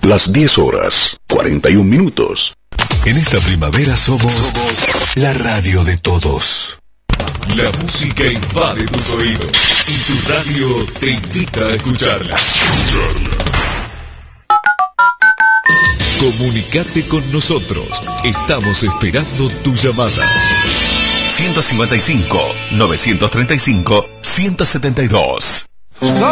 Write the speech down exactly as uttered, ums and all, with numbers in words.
Las diez horas, cuarenta y un minutos. En esta primavera somos, somos la radio de todos. La música invade tus oídos y tu radio te invita a escucharla. Escucharla. Comunicate con nosotros. Estamos esperando tu llamada. ciento cincuenta y cinco, novecientos treinta y cinco, ciento setenta y dos.